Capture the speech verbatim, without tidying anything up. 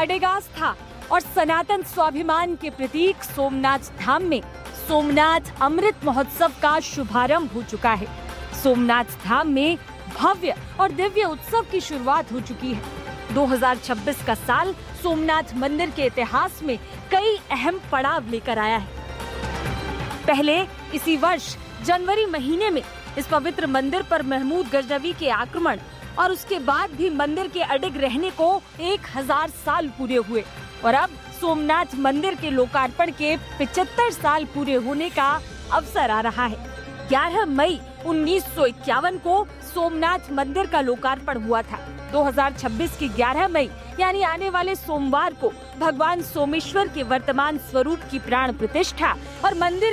अडिग आस्था और सनातन स्वाभिमान के प्रतीक सोमनाथ धाम में सोमनाथ अमृत महोत्सव का शुभारंभ हो चुका है। सोमनाथ धाम में भव्य और दिव्य उत्सव की शुरुआत हो चुकी है। दो हज़ार छब्बीस का साल सोमनाथ मंदिर के इतिहास में कई अहम पड़ाव लेकर आया है। पहले इसी वर्ष जनवरी महीने में इस पवित्र मंदिर पर महमूद गजनवी के आक्रमण और उसके बाद भी मंदिर के अडिग रहने को एक हजार साल पूरे हुए और अब सोमनाथ मंदिर के लोकार्पण के पचहत्तर साल पूरे होने का अवसर आ रहा है। ग्यारह मई उन्नीस सौ इक्यावन को सोमनाथ मंदिर का लोकार्पण हुआ था। दो हज़ार छब्बीस की ग्यारह मई यानी आने वाले सोमवार को भगवान सोमेश्वर के वर्तमान स्वरूप की प्राण प्रतिष्ठा और मंदिर